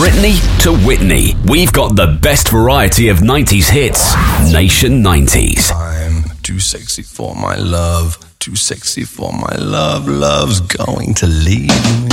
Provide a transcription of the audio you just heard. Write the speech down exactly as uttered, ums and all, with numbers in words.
Britney to Whitney, we've got the best variety of nineties hits. Nation nineties. I'm too sexy for my love, too sexy for my love. Love's going to leave me.